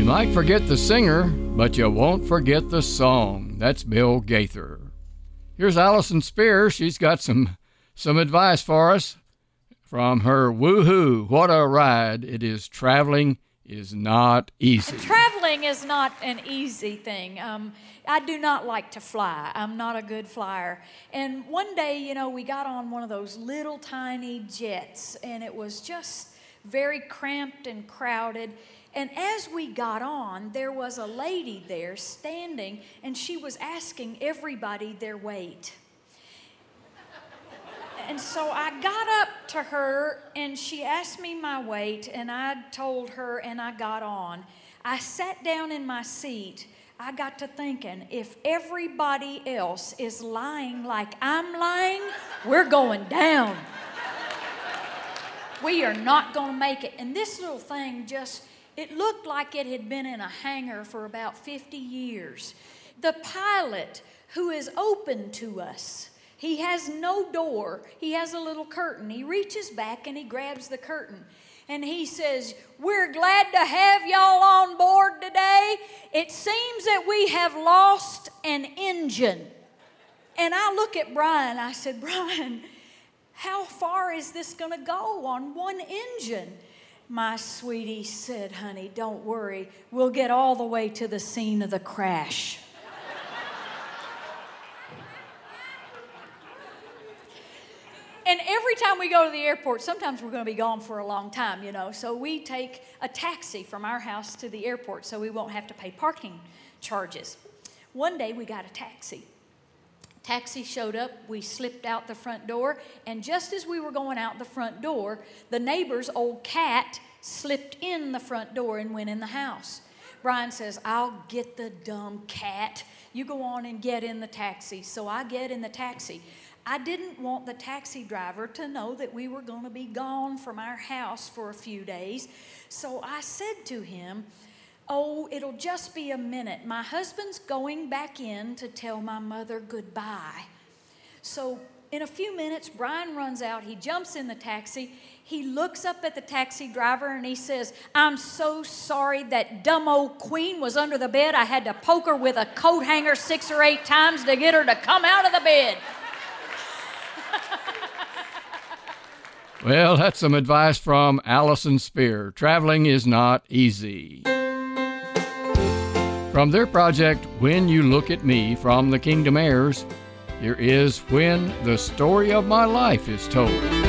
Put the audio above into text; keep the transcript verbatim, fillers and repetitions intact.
might forget the singer, but you won't forget the song. That's Bill Gaither. Here's Allison Spear. She's got some some advice for us from her Woohoo! What a ride it is. Traveling is not easy. Traveling is not an easy thing. Um, I do not like to fly. I'm not a good flyer. And one day, you know, we got on one of those little tiny jets, and it was just very cramped and crowded. And as we got on, there was a lady there standing, and she was asking everybody their weight. And so I got up to her, and she asked me my weight, and I told her, and I got on. I sat down in my seat. I got to thinking, if everybody else is lying like I'm lying, we're going down. We are not going to make it. And this little thing just, it looked like it had been in a hangar for about fifty years. The pilot, who is open to us, he has no door. He has a little curtain. He reaches back and he grabs the curtain. And he says, "We're glad to have y'all on board today. It seems that we have lost an engine." And I look at Brian. I said, "Brian, how far is this going to go on one engine?" My sweetie said, "Honey, don't worry. We'll get all the way to the scene of the crash." And every time we go to the airport, sometimes we're going to be gone for a long time, you know. So we take a taxi from our house to the airport so we won't have to pay parking charges. One day we got a taxi. Taxi showed up, we slipped out the front door, and just as we were going out the front door, the neighbor's old cat slipped in the front door and went in the house. Brian says, "I'll get the dumb cat. You go on and get in the taxi." So I get in the taxi. I didn't want the taxi driver to know that we were going to be gone from our house for a few days. So I said to him, "Oh, it'll just be a minute. My husband's going back in to tell my mother goodbye." So in a few minutes, Brian runs out. He jumps in the taxi. He looks up at the taxi driver and he says, "I'm so sorry that dumb old queen was under the bed. I had to poke her with a coat hanger six or eight times to get her to come out of the bed." Well, that's some advice from Allison Spear. Traveling is not easy. From their project, When You Look at Me, from the Kingdom Heirs, here is When the Story of My Life is Told.